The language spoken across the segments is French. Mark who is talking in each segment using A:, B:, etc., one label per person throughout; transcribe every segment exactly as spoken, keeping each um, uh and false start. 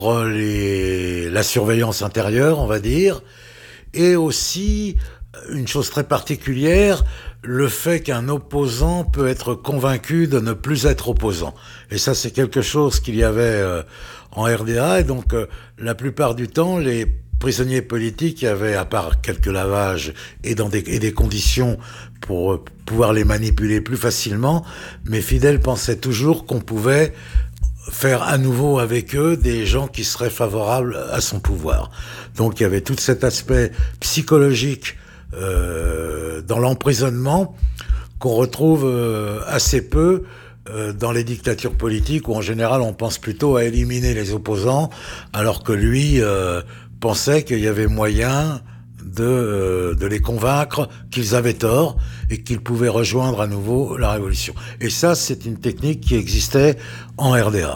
A: les, la surveillance intérieure, on va dire, et aussi une chose très particulière, le fait qu'un opposant peut être convaincu de ne plus être opposant. Et ça, c'est quelque chose qu'il y avait euh, en R D A, et donc euh, la plupart du temps, les prisonniers politiques avaient, à part quelques lavages et dans des, et des conditions pour euh, pouvoir les manipuler plus facilement, mais Fidel pensait toujours qu'on pouvait faire à nouveau avec eux des gens qui seraient favorables à son pouvoir. Donc il y avait tout cet aspect psychologique euh, dans l'emprisonnement qu'on retrouve euh, assez peu euh, dans les dictatures politiques où en général on pense plutôt à éliminer les opposants, alors que lui euh, pensait qu'il y avait moyen de, euh, de les convaincre qu'ils avaient tort et qu'ils pouvaient rejoindre à nouveau la révolution. Et ça, c'est une technique qui existait en R D A.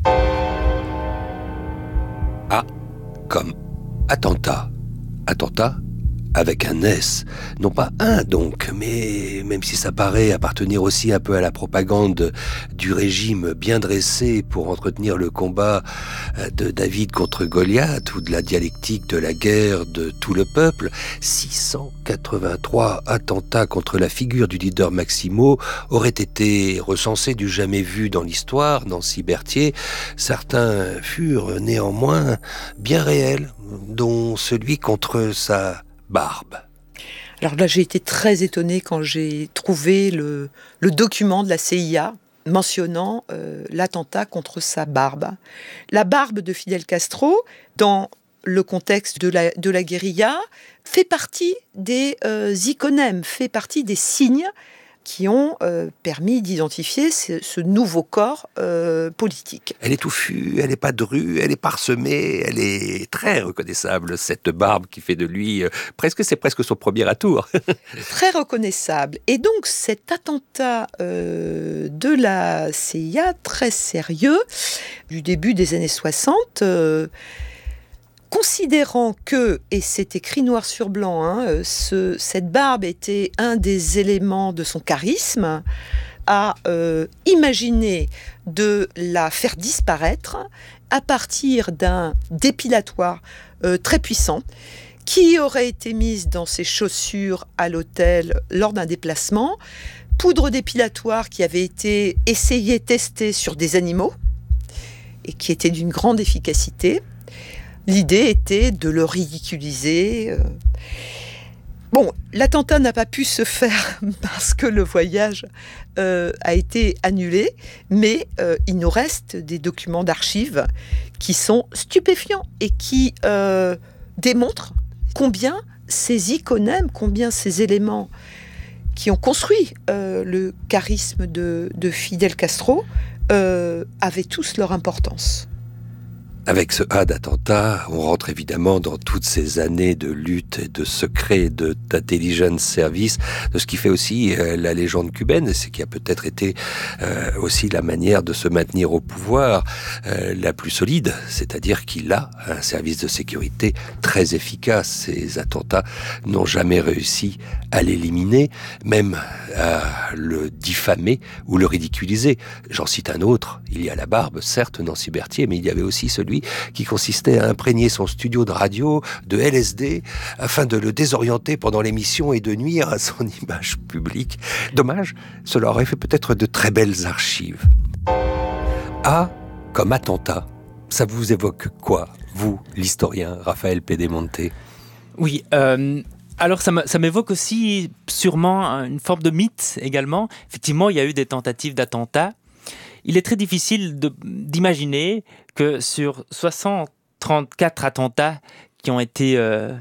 B: A comme attentat. Attentat avec un S. Non pas un donc, mais même si ça paraît appartenir aussi un peu à la propagande du régime bien dressé pour entretenir le combat de David contre Goliath ou de la dialectique de la guerre de tout le peuple, six cent quatre-vingt-trois attentats contre la figure du leader Maximo auraient été recensés du jamais vu dans l'histoire, Nancy Berthier. Certains furent néanmoins bien réels, dont celui contre sa barbe.
C: Alors là, j'ai été très étonnée quand j'ai trouvé le, le document de la C I A mentionnant euh, l'attentat contre sa barbe. La barbe de Fidel Castro, dans le contexte de la, de la guérilla, fait partie des euh, iconèmes, fait partie des signes qui ont euh, permis d'identifier ce, ce nouveau corps euh, politique.
B: Elle est touffue, elle n'est pas drue, elle est parsemée, elle est très reconnaissable, cette barbe qui fait de lui, euh, presque, c'est presque son premier atour.
C: Très reconnaissable. Et donc cet attentat euh, de la C I A, très sérieux, du début des années soixante, euh, considérant que, et c'est écrit noir sur blanc, hein, ce, cette barbe était un des éléments de son charisme, a euh, imaginé de la faire disparaître à partir d'un dépilatoire euh, très puissant qui aurait été mise dans ses chaussures à l'hôtel lors d'un déplacement, poudre dépilatoire qui avait été essayée, testée sur des animaux et qui était d'une grande efficacité. L'idée était de le ridiculiser. Bon, l'attentat n'a pas pu se faire parce que le voyage euh, a été annulé, mais euh, il nous reste des documents d'archives qui sont stupéfiants et qui euh, démontrent combien ces iconèmes, combien ces éléments qui ont construit euh, le charisme de, de Fidel Castro euh, avaient tous leur importance.
B: Avec ce A d'attentat, on rentre évidemment dans toutes ces années de lutte et de secret, de, d'intelligence service, de ce qui fait aussi euh, la légende cubaine, et ce qui a peut-être été euh, aussi la manière de se maintenir au pouvoir euh, la plus solide, c'est-à-dire qu'il a un service de sécurité très efficace. Ces attentats n'ont jamais réussi à l'éliminer, même à le diffamer ou le ridiculiser. J'en cite un autre, il y a la barbe, certes, Nancy Berthier, mais il y avait aussi celui qui consistait à imprégner son studio de radio de L S D afin de le désorienter pendant l'émission et de nuire à son image publique. Dommage, cela aurait fait peut-être de très belles archives. A comme attentat, ça vous évoque quoi, vous, l'historien Raphaël Pedemonte?
D: Oui, euh... alors ça, ça m'évoque aussi sûrement une forme de mythe également. Effectivement, il y a eu des tentatives d'attentats. Il est très difficile de, d'imaginer que sur soixante trente-quatre attentats qui ont été euh,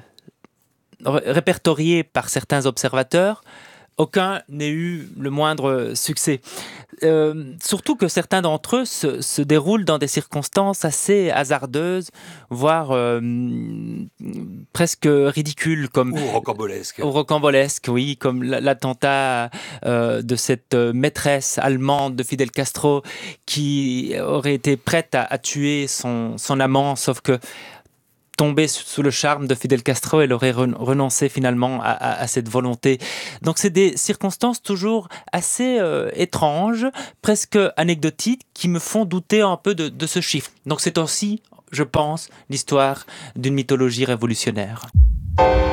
D: répertoriés par certains observateurs, aucun n'ait eu le moindre succès. Euh, surtout que certains d'entre eux se, se déroulent dans des circonstances assez hasardeuses, voire euh, presque ridicules. Comme,
B: ou rocambolesques.
D: Ou rocambolesques, oui, comme l'attentat euh, de cette maîtresse allemande de Fidel Castro qui aurait été prête à, à tuer son, son amant, sauf que tombée sous le charme de Fidel Castro, elle aurait renoncé finalement à, à, à cette volonté. Donc c'est des circonstances toujours assez euh, étranges, presque anecdotiques, qui me font douter un peu de, de ce chiffre. Donc c'est aussi je pense, l'histoire d'une mythologie révolutionnaire.